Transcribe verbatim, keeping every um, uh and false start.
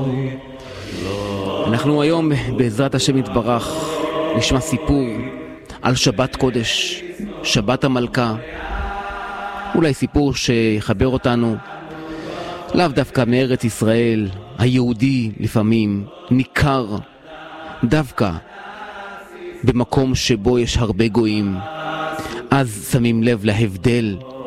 אנחנו היום בעזרת השם יתברך נשמע סיפור על שבת קודש, שבת המלכה. אולי סיפור שיחבר אותנו לאו דווקא מארץ ישראל. היהודי לפעמים ניכר דווקא במקום שבו יש הרבה גויים, אז שמים לב להבדל